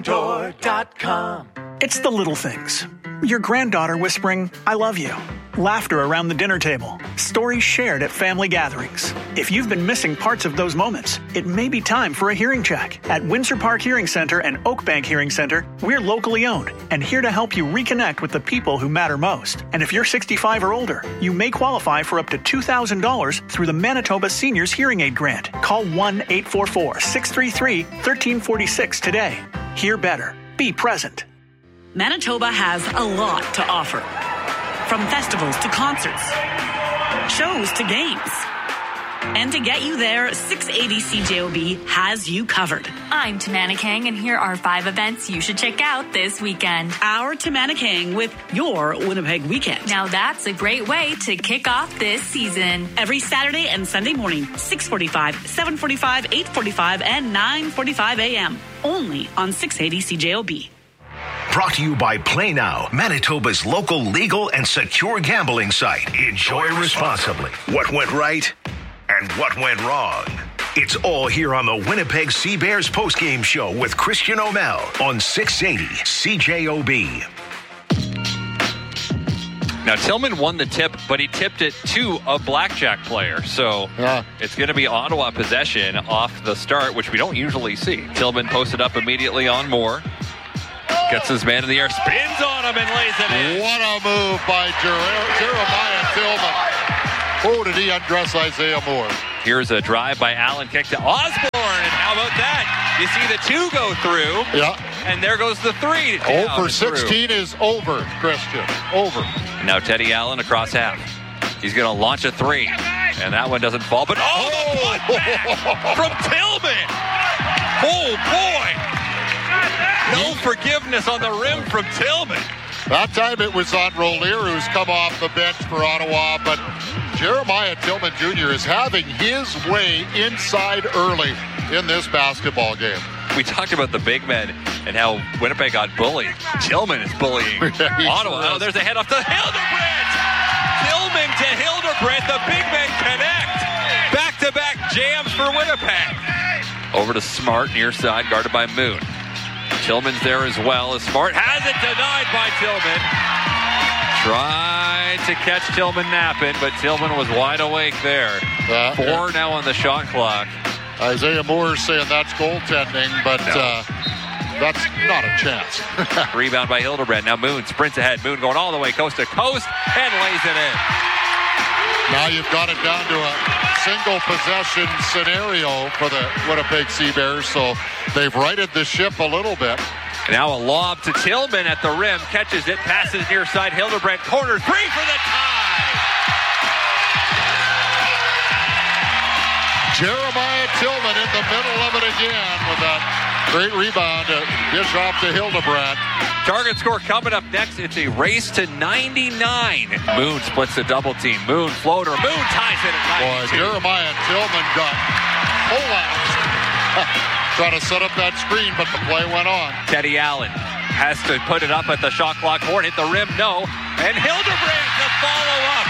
Door.com. It's the little things. Your granddaughter whispering, "I love you." Laughter around the dinner table. Stories shared at family gatherings. If you've been missing parts of those moments, it may be time for a hearing check. At Windsor Park Hearing Center and Oak Bank Hearing Center, we're locally owned and here to help you reconnect with the people who matter most. And if you're 65 or older, you may qualify for up to $2,000 through the Manitoba Seniors Hearing Aid Grant. Call 1-844-633-1346 today. Hear better. Be present. Manitoba has a lot to offer. From festivals to concerts, shows to games. And to get you there, 680 CJOB has you covered. I'm Tamana Kang, and here are 5 events you should check out this weekend. Our Tamana Kang with your Winnipeg Weekend. Now that's a great way to kick off this season. Every Saturday and Sunday morning, 6:45, 7:45, 8:45, and 9:45 a.m. Only on 680 CJOB. Brought to you by Play Now, Manitoba's local legal and secure gambling site. Enjoy responsibly. What went right and what went wrong. It's all here on the Winnipeg Seabears postgame show with Christian O'Mell on 680 CJOB. Now, Tillman won the tip, but he tipped it to a blackjack player. So it's going to be Ottawa possession off the start, which we don't usually see. Tillman posted up immediately on Moore. Gets his man in the air, spins on him, and lays it in. What a move by Jeremiah Tillman. Oh, did he undress Isaiah Moore? Here's a drive by Allen, kick to Osborne, and how about that? You see the 2 go through, and there goes the 3. 0 for 16 is over, Christian. Over. And now Teddy Allen across half. He's going to launch a 3, and that one doesn't fall, but the putback from Tillman! Oh, boy! No forgiveness on the rim from Tillman. That time it was on Rollier, who's come off the bench for Ottawa, but Jeremiah Tillman Jr. is having his way inside early in this basketball game. We talked about the big men and how Winnipeg got bullied. Tillman is bullying Ottawa. Oh, there's a head off to Hildebrandt. Tillman to Hildebrandt. The big men connect. Back-to-back jams for Winnipeg. Over to Smart, near side, guarded by Moon. Tillman's there as well as Smart has it denied by Tillman. Tried to catch Tillman napping, but Tillman was wide awake there. 4 now on the shot clock. Isaiah Moore saying that's goaltending, but that's not a chance. Rebound by Hildebrandt. Now Moon sprints ahead. Moon going all the way coast to coast and lays it in. Now you've got it down to a single possession scenario for the Winnipeg Seabears, so they've righted the ship a little bit. Now a lob to Tillman at the rim, catches it, passes near side. Hildebrandt corner 3 for the tie. Jeremiah Tillman in the middle of it again with that great rebound to dish off to Hildebrandt. Target score coming up next. It's a race to 99. Moon splits the double team. Moon floater. Moon ties it at 92. Boy, Jeremiah Tillman got pull-outs. Trying to set up that screen, but the play went on. Teddy Allen has to put it up at the shot clock. Horn hit the rim. No. And Hildebrandt to follow up.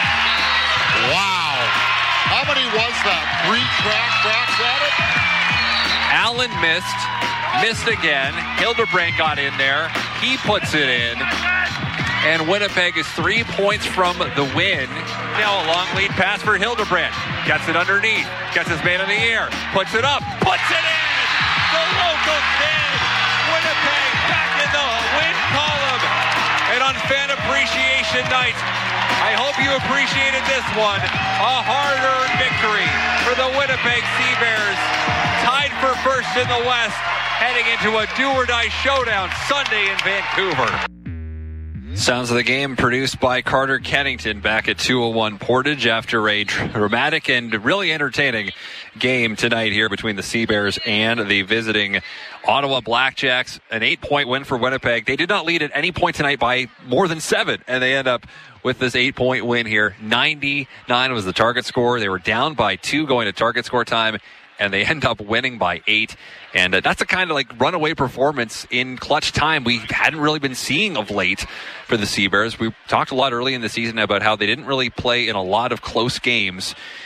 Wow. How many was that? 3 cracks at it? Allen missed again. Hildebrandt got in there. He puts it in. And Winnipeg is 3 points from the win. Now a long lead pass for Hildebrandt. Gets it underneath. Gets his man in the air. Puts it up. Puts it in! The local kid! Winnipeg back in the win column. And on Fan Appreciation Night, I hope you appreciated this one. A hard-earned victory for the Winnipeg Seabears. Tied for first in the West, heading into a do-or-die showdown Sunday in Vancouver. Sounds of the game produced by Carter Kennington back at 201 Portage after a dramatic and really entertaining game tonight here between the Seabears and the visiting Ottawa Blackjacks. An 8-point win for Winnipeg. They did not lead at any point tonight by more than 7, and they end up with this 8-point win here. 99 was the target score. They were down by 2 going to target score time, and they end up winning by 8. And that's a kind of like runaway performance in clutch time we hadn't really been seeing of late for the Seabears. We talked a lot early in the season about how they didn't really play in a lot of close games.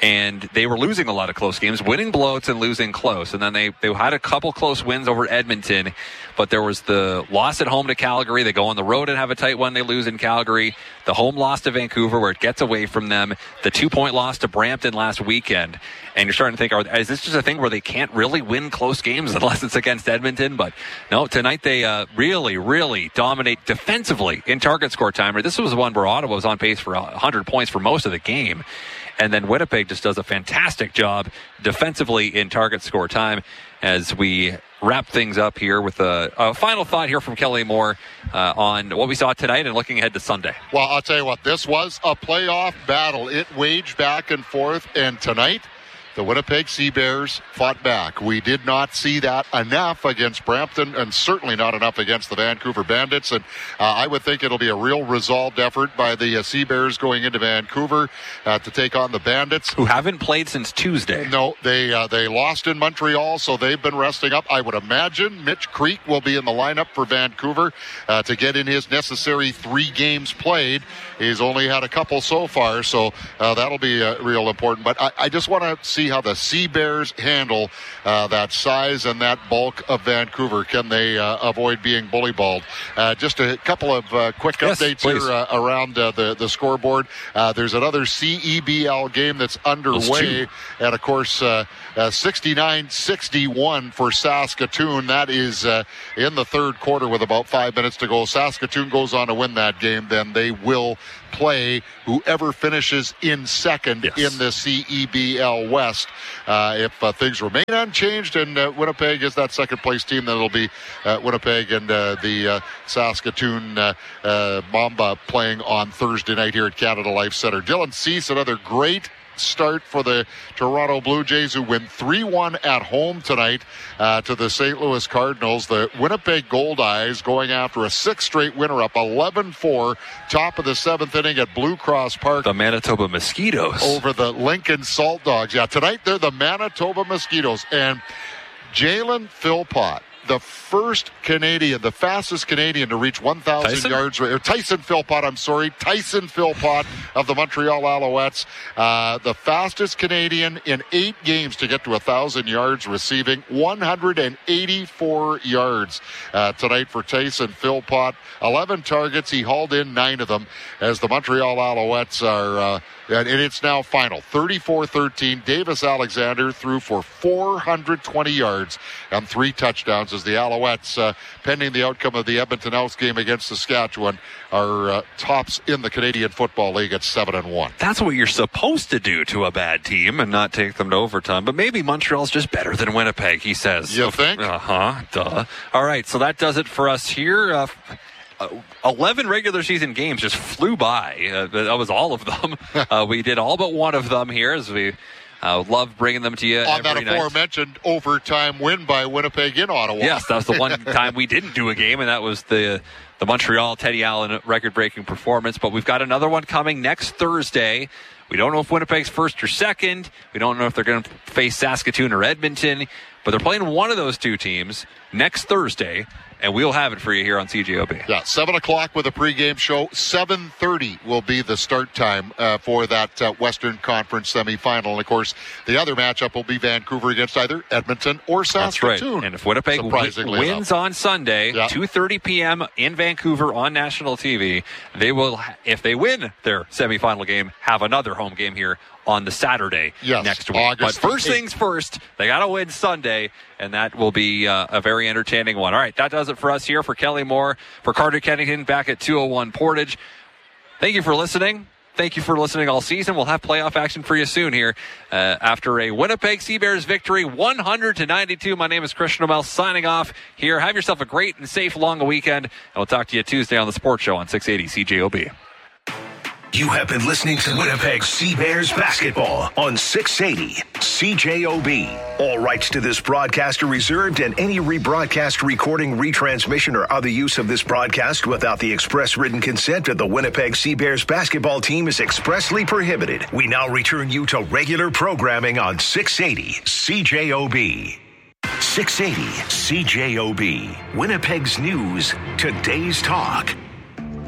and they were losing a lot of close games, winning blowouts and losing close. And then they had a couple close wins over Edmonton, but there was the loss at home to Calgary. They go on the road and have a tight one. They lose in Calgary. The home loss to Vancouver where it gets away from them. The 2-point loss to Brampton last weekend. And you're starting to think, is this just a thing where they can't really win close games unless it's against Edmonton? But no, tonight they really, really dominate defensively in target score time. This was one where Ottawa was on pace for 100 points for most of the game. And then Winnipeg just does a fantastic job defensively in target score time as we wrap things up here with a final thought here from Kelly Moore on what we saw tonight and looking ahead to Sunday. Well, I'll tell you what, this was a playoff battle. It waged back and forth, and tonight the Winnipeg Sea Bears fought back. We did not see that enough against Brampton, and certainly not enough against the Vancouver Bandits. And I would think it'll be a real resolved effort by the Sea Bears going into Vancouver to take on the Bandits, who haven't played since Tuesday. No, they lost in Montreal, so they've been resting up. I would imagine Mitch Creek will be in the lineup for Vancouver to get in his necessary 3 games played. He's only had a couple so far, so that'll be real important. But I just want to see how the Sea Bears handle that size and that bulk of Vancouver. Can they avoid being bully-balled? Just a couple of quick updates here around the scoreboard. There's another CEBL game that's underway, and of course 69-61 for Saskatoon. That is in the third quarter with about 5 minutes to go. Saskatoon goes on to win that game, then they will play whoever finishes in second in the CEBL West. If things remain unchanged and Winnipeg is that second place team, then it'll be Winnipeg and the Saskatoon Mamba playing on Thursday night here at Canada Life Centre. Dylan Cease, another great start for the Toronto Blue Jays, who win 3-1 at home tonight to the St. Louis Cardinals. The Winnipeg Goldeyes going after a 6th straight winner, up 11-4, top of the 7th inning at Blue Cross Park. The Manitoba Mosquitoes over the Lincoln Salt Dogs. Yeah, tonight they're the Manitoba Mosquitoes. And Jalen Philpott, the first Canadian, the fastest Canadian to reach 1,000 yards. Tyson Philpott of the Montreal Alouettes. The fastest Canadian in 8 games to get to 1,000 yards, receiving 184 yards tonight for Tyson Philpott. 11 targets. He hauled in 9 of them as the Montreal Alouettes are... and it's now final, 34-13. Davis Alexander threw for 420 yards and 3 touchdowns as the Alouettes, pending the outcome of the Edmonton Elks game against Saskatchewan, are tops in the Canadian Football League at 7-1. That's what you're supposed to do to a bad team and not take them to overtime. But maybe Montreal's just better than Winnipeg, he says. You think? Duh. All right, so that does it for us here. 11 regular season games just flew by. That was all of them. We did all but one of them here as we love bringing them to you on every that aforementioned overtime win by Winnipeg in Ottawa. Yes, that was the one time we didn't do a game, and that was the Montreal Teddy Allen record-breaking performance. But we've got another one coming next Thursday. We don't know if Winnipeg's first or second. We don't know if they're going to face Saskatoon or Edmonton. But they're playing one of those two teams next Thursday, and we'll have it for you here on CJOB. Yeah, 7 o'clock with a pregame show. 7:30 will be the start time for that Western Conference semifinal. And, of course, the other matchup will be Vancouver against either Edmonton or Saskatoon. That's right. And if Winnipeg wins on Sunday, 2:30 p.m. in Vancouver on national TV, they will, if they win their semifinal game, have another home game here on the Saturday next week. August but first things first, they got to win Sunday, and that will be a very entertaining one. All right, that does it for us here. For Kelly Moore, for Carter Kennington back at 201 Portage. Thank you for listening. Thank you for listening all season. We'll have playoff action for you soon here after a Winnipeg Sea Bears victory, 100-92. My name is Christian O'Mell signing off here. Have yourself a great and safe long weekend, and we'll talk to you Tuesday on the Sports Show on 680 CJOB. You have been listening to Winnipeg Sea Bears basketball on 680 CJOB. All rights to this broadcast are reserved, and any rebroadcast, recording, retransmission, or other use of this broadcast without the express written consent of the Winnipeg Sea Bears basketball team is expressly prohibited. We now return you to regular programming on 680 CJOB. 680 CJOB. Winnipeg's news, today's talk.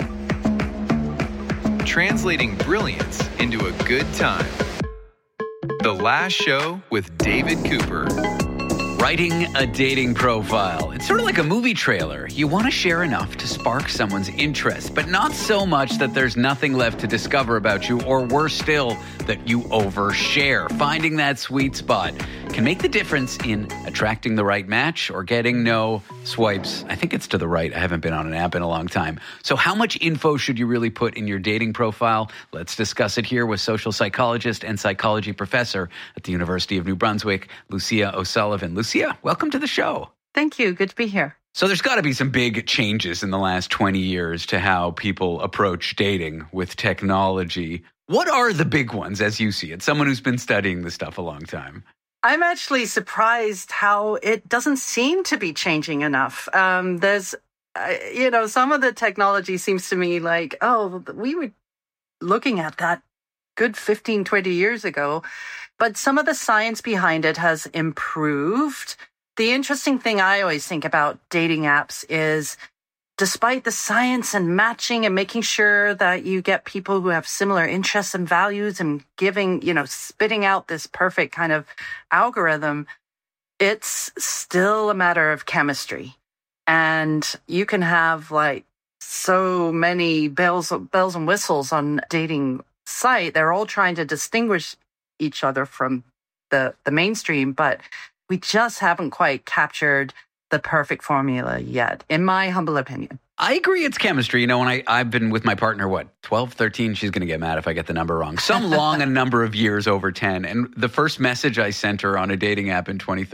Translating brilliance into a good time. The Last Show with David Cooper. Writing a dating profile. It's sort of like a movie trailer. You want to share enough to spark someone's interest, but not so much that there's nothing left to discover about you, or worse still, that you overshare. Finding that sweet spot can make the difference in attracting the right match or getting no swipes. I think it's to the right. I haven't been on an app in a long time. So how much info should you really put in your dating profile? Let's discuss it here with social psychologist and psychology professor at the University of New Brunswick, Lucia O'Sullivan. Lucia, welcome to the show. Thank you. Good to be here. So there's got to be some big changes in the last 20 years to how people approach dating with technology. What are the big ones as you see it? Someone who's been studying this stuff a long time. I'm actually surprised how it doesn't seem to be changing enough. There's, some of the technology seems to me like, we were looking at that good 15, 20 years ago. But some of the science behind it has improved. The interesting thing I always think about dating apps is, despite the science and matching and making sure that you get people who have similar interests and values and spitting out this perfect kind of algorithm, it's still a matter of chemistry. And you can have like so many bells and whistles on a dating site. They're all trying to distinguish each other from the mainstream, but we just haven't quite captured the perfect formula yet, in my humble opinion. I agree it's chemistry. When I've been with my partner, 12, 13, she's going to get mad if I get the number wrong. Some long a number of years, over 10. And the first message I sent her on a dating app in 2013